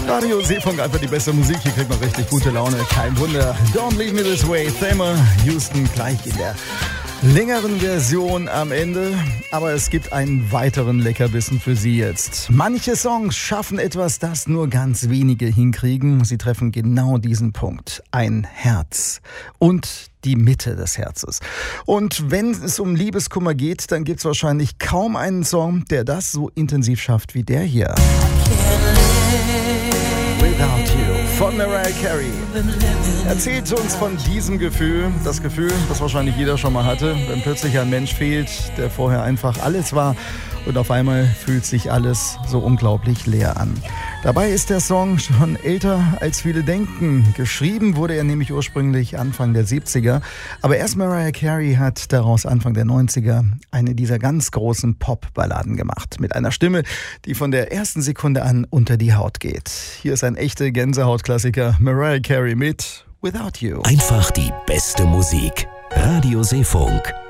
Radio Seefunk, einfach die beste Musik. Hier kriegt man richtig gute Laune. Kein Wunder. Don't Leave Me This Way. Thelma Houston gleich in der längeren Version am Ende. Aber es gibt einen weiteren Leckerbissen für Sie jetzt. Manche Songs schaffen etwas, das nur ganz wenige hinkriegen. Sie treffen genau diesen Punkt. Ein Herz. Und die Mitte des Herzes. Und wenn es um Liebeskummer geht, dann gibt es wahrscheinlich kaum einen Song, der das so intensiv schafft wie der hier. Without You von Mariah Carey. Erzählt uns von diesem Gefühl, das Gefühl, das wahrscheinlich jeder schon mal hatte, wenn plötzlich ein Mensch fehlt, der vorher einfach alles war und auf einmal fühlt sich alles so unglaublich leer an. Dabei ist der Song schon älter, als viele denken. Geschrieben wurde er nämlich ursprünglich Anfang der 70er, aber erst Mariah Carey hat daraus Anfang der 90er eine dieser ganz großen Pop-Balladen gemacht. Mit einer Stimme, die von der ersten Sekunde an unter die Haut geht. Hier ist ein echter Gänsehaut-Klassiker, Mariah Carey mit Without You. Einfach die beste Musik. Radio Seefunk.